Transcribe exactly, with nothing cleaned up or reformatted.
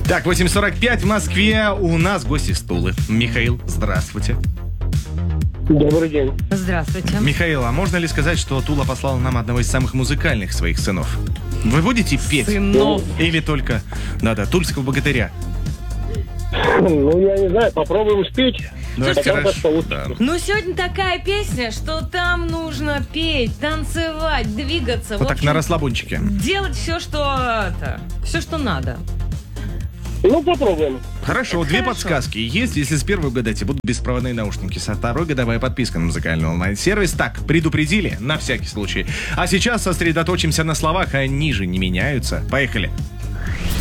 Так, восемь сорок пять в Москве. У нас гости с Тулы. Михаил, здравствуйте. Добрый день. Здравствуйте. Михаил, а можно ли сказать, что Тула послала нам одного из самых музыкальных своих сынов? Вы будете петь? Сынов. Или только, да-да, тульского богатыря? Ну, я не знаю, попробуем спеть. Ну, это Хотя бы хорошо, получится. да. Ну, сегодня такая песня, что там нужно петь, танцевать, двигаться. Вот в так общем, на расслабончике. делать все, что это, все, что надо. Ну, попробуем. Хорошо, две Хорошо. подсказки есть. Если с первой угадаете, будут беспроводные наушники. Со второй годовая подписка на музыкальный онлайн-сервис. Так, предупредили, на всякий случай. А сейчас сосредоточимся на словах, они же не меняются. Поехали.